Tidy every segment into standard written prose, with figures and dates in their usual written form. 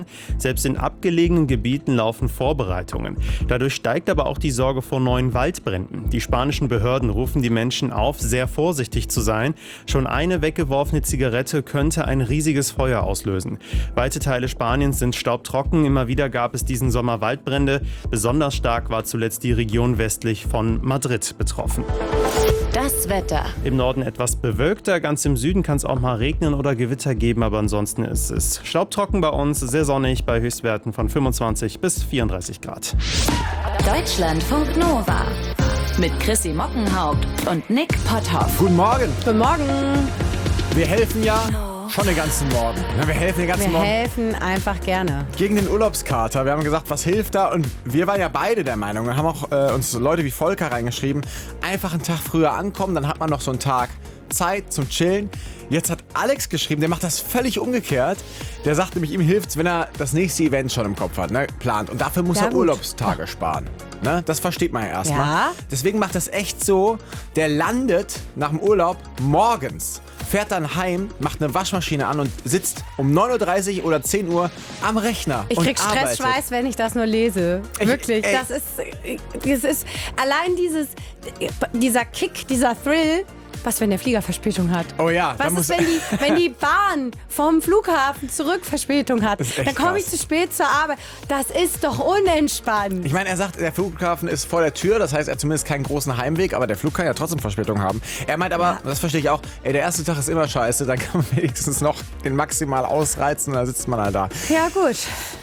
Selbst in abgelegenen Gebieten laufen Vorbereitungen. Dadurch steigt aber auch die Sorge vor neuen Waldbränden. Die spanischen Behörden rufen die Menschen auf, sehr vorsichtig zu sein. Schon eine weggeworfene Zigarette könnte ein riesiges Feuer auslösen. Weite Teile Spaniens sind staubtrocken. Immer wieder gab es diesen Sommer Waldbrände. Besonders stark war zuletzt die Region westlich von Madrid betroffen. Das Wetter. Im Norden etwas bewölkter, ganz im Süden kann es auch mal regnen oder Gewitter geben, aber ansonsten ist es staubtrocken bei uns, sehr sonnig bei Höchstwerten von 25 bis 34 Grad. Deutschlandfunk Nova. Mit Chrissy Mockenhaupt und Nick Potthoff. Guten Morgen. Guten Morgen. Wir helfen ja schon den ganzen Morgen. Wir helfen den ganzen Wir Morgen helfen einfach gerne. gegen den Urlaubskater. Wir haben gesagt, was hilft da? Und wir waren ja beide der Meinung, wir haben auch uns Leute wie Volker reingeschrieben, einfach einen Tag früher ankommen, dann hat man noch so einen Tag Zeit zum Chillen. Jetzt hat Alex geschrieben, der macht das völlig umgekehrt. Der sagt nämlich, ihm hilft's, wenn er das nächste Event schon im Kopf hat, ne, plant. Und dafür muss Ja, er gut. Urlaubstage sparen. Ne? Das versteht man ja erstmal. Ja. Deswegen macht das echt so, der landet nach dem Urlaub morgens, fährt dann heim, macht eine Waschmaschine an und sitzt um 9:30 Uhr oder 10 Uhr am Rechner Ich und krieg arbeitet. Stressschweiß, wenn ich das nur lese. Wirklich. ey. Das ist allein dieser Kick, dieser Thrill. Was, wenn der Flieger Verspätung hat? Oh ja, da Was muss- ist, wenn die Bahn vom Flughafen zurück Verspätung hat? Das ist echt Dann komme ich krass. zu spät zur Arbeit. Das ist doch unentspannt. Ich meine, er sagt, der Flughafen ist vor der Tür, das heißt, er hat zumindest keinen großen Heimweg, aber der Flug kann ja trotzdem Verspätung haben. Er meint aber, das verstehe ich auch, ey, der erste Tag ist immer scheiße, dann kann man wenigstens noch den maximal ausreizen und dann sitzt man halt da. Ja gut,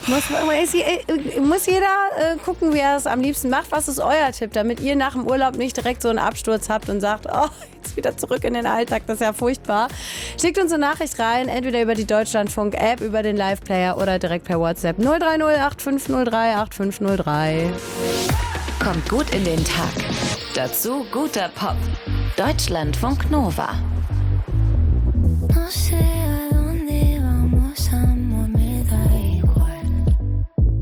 muss jeder gucken, wie er es am liebsten macht. Was ist euer Tipp, damit ihr nach dem Urlaub nicht direkt so einen Absturz habt und sagt, oh, jetzt wieder zurück in den Alltag, das ist ja furchtbar. Schickt uns eine Nachricht rein, entweder über die Deutschlandfunk-App, über den Live-Player oder direkt per WhatsApp 030 8503 8503. Kommt gut in den Tag. Dazu guter Pop. Deutschlandfunk Nova. No sé